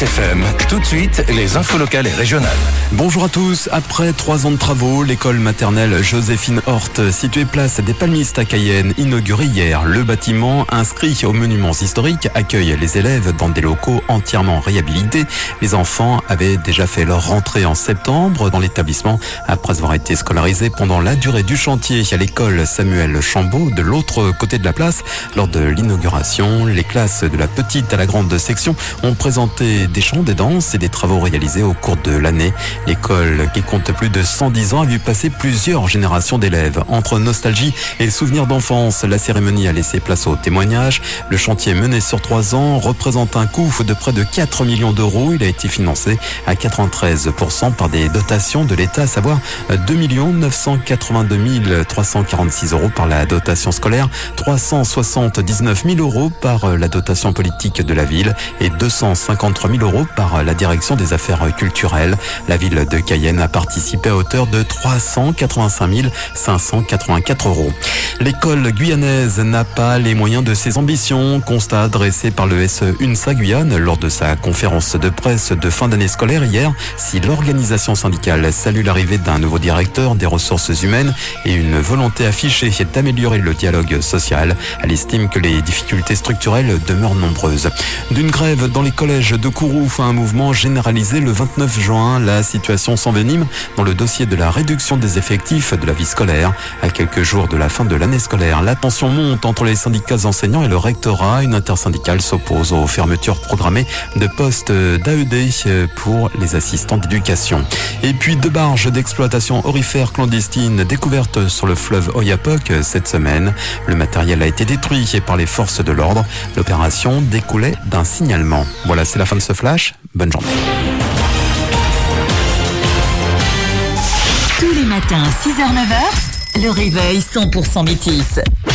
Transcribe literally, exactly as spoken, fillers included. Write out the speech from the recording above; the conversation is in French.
F M, tout de suite, les infos locales et régionales. Bonjour à tous. Après trois ans de travaux, l'école maternelle Joséphine Horte, située place des Palmistes à Cayenne, inaugurée hier. Le bâtiment, inscrit aux monuments historiques, accueille les élèves dans des locaux entièrement réhabilités. Les enfants avaient déjà fait leur rentrée en septembre dans l'établissement, après avoir été scolarisés pendant la durée du chantier à l'école Samuel Chambaud, de l'autre côté de la place. Lors de l'inauguration, les classes de la petite à la grande section ont présenté des chants, des danses et des travaux réalisés au cours de l'année. L'école, qui compte plus de cent dix ans, a vu passer plusieurs générations d'élèves. Entre nostalgie et souvenirs d'enfance, la cérémonie a laissé place au témoignage. Le chantier mené sur trois ans représente un coût de près de quatre millions d'euros. Il a été financé à quatre-vingt-treize pour cent par des dotations de l'État, à savoir deux millions neuf cent quatre-vingt-deux mille trois cent quarante-six euros par la dotation scolaire, trois cent soixante-dix-neuf mille euros par la dotation politique de la ville et deux cent cinquante-trois mille euros par la direction des affaires culturelles. La ville de Cayenne a participé à hauteur de trois cent quatre-vingt-cinq mille cinq cent quatre-vingt-quatre euros. L'école guyanaise n'a pas les moyens de ses ambitions, constat dressé par le S E UNSA Guyane lors de sa conférence de presse de fin d'année scolaire hier. Si l'organisation syndicale salue l'arrivée d'un nouveau directeur des ressources humaines et une volonté affichée d'améliorer le dialogue social, elle estime que les difficultés structurelles demeurent nombreuses. D'une grève dans les collèges de Kourou à un mouvement généralisé le vingt-neuf juin, la situation s'envenime dans le dossier de la réduction des effectifs de la vie scolaire. À quelques jours de la fin de l'année scolaire, la tension monte entre les syndicats enseignants et le rectorat. Une intersyndicale s'oppose aux fermetures programmées de postes d'A E D pour les assistants d'éducation. Et puis deux barges d'exploitation aurifère clandestine découvertes sur le fleuve Oyapock cette semaine. Le matériel a été détruit par les forces de l'ordre. L'opération découlait d'un signalement. Voilà, c'est la fin de ce flash. Bonne journée. Tous les matins, six heures neuf heures, le réveil cent pour cent métis.